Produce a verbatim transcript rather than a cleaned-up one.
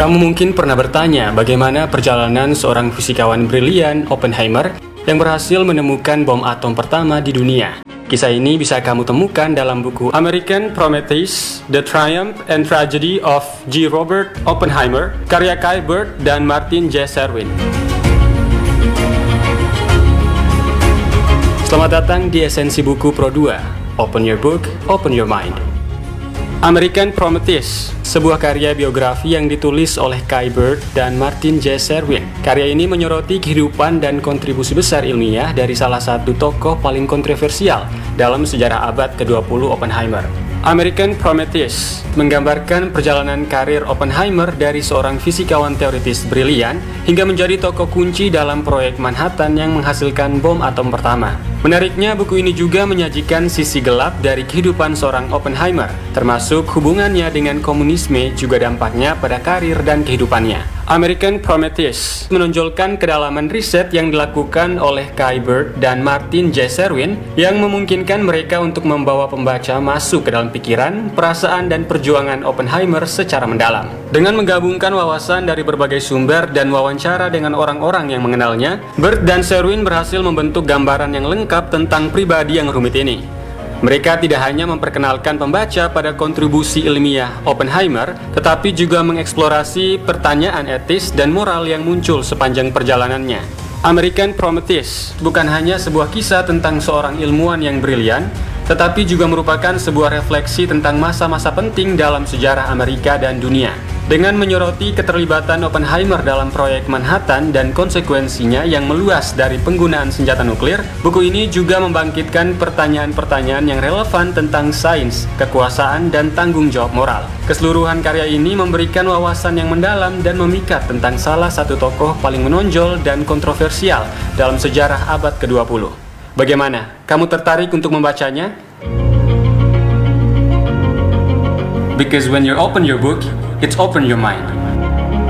Kamu mungkin pernah bertanya bagaimana perjalanan seorang fisikawan brilian, Oppenheimer, yang berhasil menemukan bom atom pertama di dunia. Kisah ini bisa kamu temukan dalam buku American Prometheus, The Triumph and Tragedy of J. Robert Oppenheimer, karya Kai Bird dan Martin J. Sherwin. Selamat datang di Esensi Buku Pro dua. Open your book, open your mind. American Prometheus, sebuah karya biografi yang ditulis oleh Kai Bird dan Martin J. Sherwin. Karya ini menyoroti kehidupan dan kontribusi besar ilmiah dari salah satu tokoh paling kontroversial dalam sejarah abad ke dua puluh, Oppenheimer. American Prometheus menggambarkan perjalanan karir Oppenheimer dari seorang fisikawan teoritis brilian hingga menjadi tokoh kunci dalam proyek Manhattan yang menghasilkan bom atom pertama. Menariknya, buku ini juga menyajikan sisi gelap dari kehidupan seorang Oppenheimer, termasuk hubungannya dengan komunisme, juga dampaknya pada karir dan kehidupannya. American Prometheus menonjolkan kedalaman riset yang dilakukan oleh Kai Bird dan Martin J. Sherwin yang memungkinkan mereka untuk membawa pembaca masuk ke dalam pikiran, perasaan, dan perjuangan Oppenheimer secara mendalam. Dengan menggabungkan wawasan dari berbagai sumber dan wawancara dengan orang-orang yang mengenalnya, Bird dan Sherwin berhasil membentuk gambaran yang lengkap tentang pribadi yang rumit ini. Mereka tidak hanya memperkenalkan pembaca pada kontribusi ilmiah Oppenheimer, tetapi juga mengeksplorasi pertanyaan etis dan moral yang muncul sepanjang perjalanannya. American Prometheus bukan hanya sebuah kisah tentang seorang ilmuwan yang brilian, tetapi juga merupakan sebuah refleksi tentang masa-masa penting dalam sejarah Amerika dan dunia. Dengan menyoroti keterlibatan Oppenheimer dalam proyek Manhattan dan konsekuensinya yang meluas dari penggunaan senjata nuklir, buku ini juga membangkitkan pertanyaan-pertanyaan yang relevan tentang sains, kekuasaan, dan tanggung jawab moral. Keseluruhan karya ini memberikan wawasan yang mendalam dan memikat tentang salah satu tokoh paling menonjol dan kontroversial dalam sejarah abad ke dua puluh. Bagaimana? Kamu tertarik untuk membacanya? Because when you open your book, it's open your mind.